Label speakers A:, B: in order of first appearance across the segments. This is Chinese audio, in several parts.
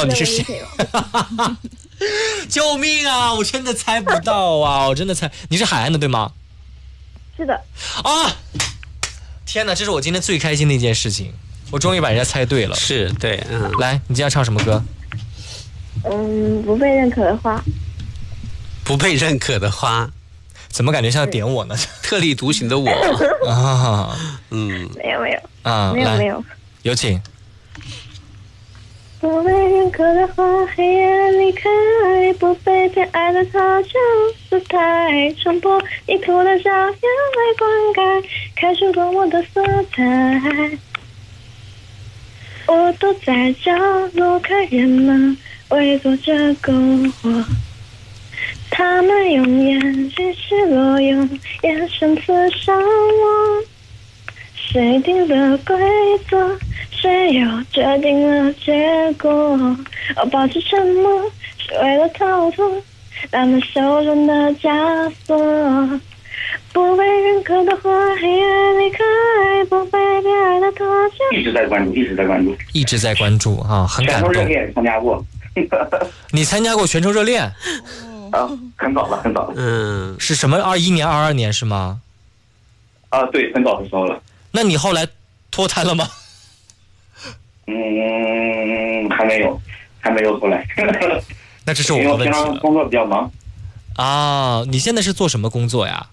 A: 道你是谁。救命啊！我真的猜不到啊！我真的猜你是海岸的对吗？
B: 是的。
A: 啊！天哪，这是我今天最开心的一件事情，我终于把人家猜对了。
C: 是对，
A: 来，你今天要唱什么歌？
B: 不被认可的花。
C: 不被认可的花，
A: 怎么感觉像点我呢？
C: 特立独行的我
A: 啊，
B: 没有
A: 啊，
B: 没有，
A: 有请。
B: 不被认可的花，黑夜离开，不被偏爱的它就姿态，冲破泥土的小叶来灌溉，开出多么的色彩。我躲在角落，看人们围坐着篝火，他们用眼睛赤裸，用眼神刺伤我。谁定了规则？谁又决定了结果？我保持沉默，是为了逃脱他们手中的枷锁。不被认可的花，黑夜离开，不被偏爱的他就
D: 一直在关注，一直在关注
A: 啊，很感动。
D: 全球热恋参加过。
A: 你参加过全球热恋？
D: 啊，很早了。
A: 是什么？21年、22年是吗？
D: 啊，对，很早的时候了。
A: 那你后来脱单了吗？
D: 还没有出来。
A: 那这是我的问题了。
D: 因为平常工作比较忙。
A: 啊，你现在是做什么工作呀？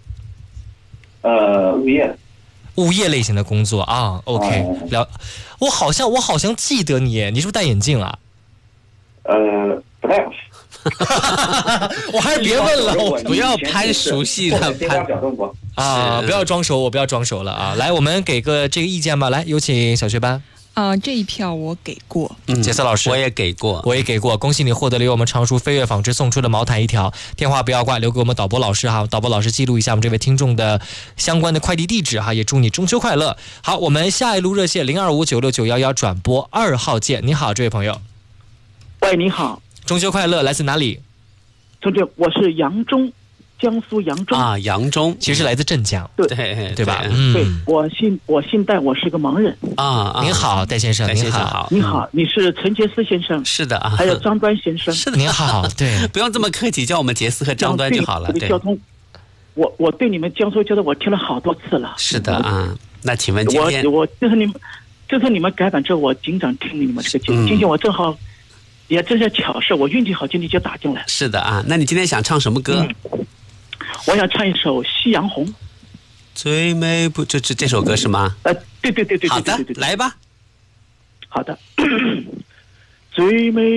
A: 物业类型的工作啊。OK，我好像记得你，你是不是戴眼镜啊？
D: 不戴吧。
A: 我还是别问了，我
C: 不要拍熟悉的拍
A: 啊！不要装熟，我不要装熟了啊！来，我们给个这个意见吧。来，有请小学班。
E: 这一票我给过。
A: 杰斯老师，
C: 我也给过。
A: 恭喜你获得了由我们常熟飞跃纺织送出的毛毯一条。电话不要挂，留给我们导播老师哈，导播老师记录一下我们这位听众的相关的快递地址哈，也祝你中秋快乐。好，我们下一路热线025969111转播2号键。你好，这位朋友。
F: 喂，你好。
A: 中秋快乐，来自哪里？
F: 我是扬州，江苏扬州
C: 啊，扬州
A: 其实来自镇江，对吧？
F: 对，我姓戴，我是个盲人
C: 啊。
A: 您好，戴先生，您好，
F: 你好，你是陈杰斯先生？
C: 是的啊，
F: 还有张端先生？
C: 是的，
A: 您好，对，
C: 不用这么客气，叫我们杰斯和张端就好了。对，
F: 交通，我对你们江苏交通我听了好多次了。
C: 是的啊，那请问今天
F: 我就是你们改版之后，我经常听你们这个节目，今天我正好。也真是巧事，我运气好，今天就打进来。
C: 是的啊，那你今天想唱什么歌？
F: 我想唱一首《夕阳红》。
C: 最美不这首歌是吗？
F: 对。
C: 好的，来吧。
F: 好的。最美